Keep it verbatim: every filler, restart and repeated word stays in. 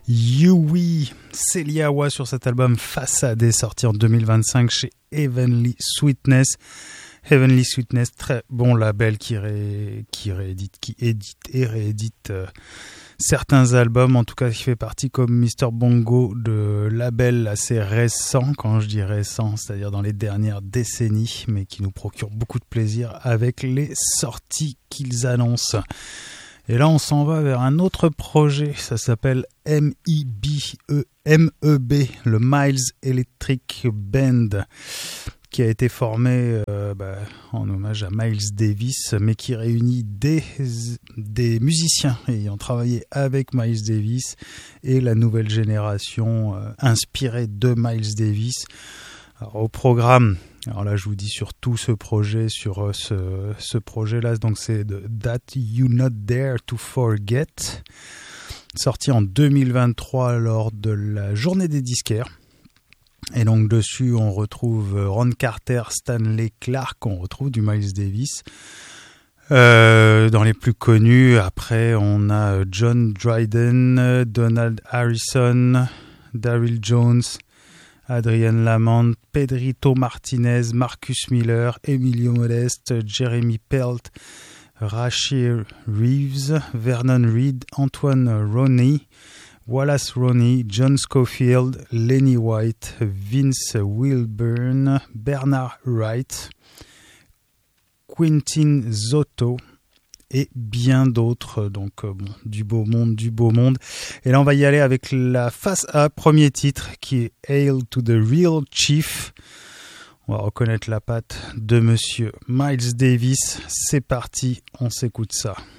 Yui Celiawa sur cet album Façade, sorti en deux mille vingt-cinq chez Heavenly Sweetness. Heavenly Sweetness, très bon label qui, ré, qui réédite, qui édite et réédite euh, certains albums, en tout cas qui fait partie comme mister Bongo de labels assez récents, quand je dis récents, c'est-à-dire dans les dernières décennies, mais qui nous procurent beaucoup de plaisir avec les sorties qu'ils annoncent. Et là, on s'en va vers un autre projet, ça s'appelle M E B, M E B, le Miles Electric Band, qui a été formé euh, bah, en hommage à Miles Davis, mais qui réunit des, des musiciens ayant travaillé avec Miles Davis et la nouvelle génération euh, inspirée de Miles Davis. Alors, au programme, alors là je vous dis sur tout ce projet, sur euh, ce, ce projet-là, donc c'est de That You Not Dare to Forget, sorti en deux mille vingt-trois lors de la journée des disquaires. Et donc dessus on retrouve Ron Carter, Stanley Clarke, on retrouve du Miles Davis. Euh, dans les plus connus, après on a John Dryden, Donald Harrison, Daryl Jones, Adrian Lamont, Pedrito Martinez, Marcus Miller, Emilio Modeste, Jeremy Pelt, Rashir Reeves, Vernon Reed, Antoine Roney, Wallace Roney, John Scofield, Lenny White, Vince Wilburn, Bernard Wright, Quentin Zotto et bien d'autres. Donc euh, bon, du beau monde, du beau monde. Et là on va y aller avec la face A, premier titre qui est Hail to the Real Chief. On va reconnaître la patte de monsieur Miles Davis. C'est parti, on s'écoute ça.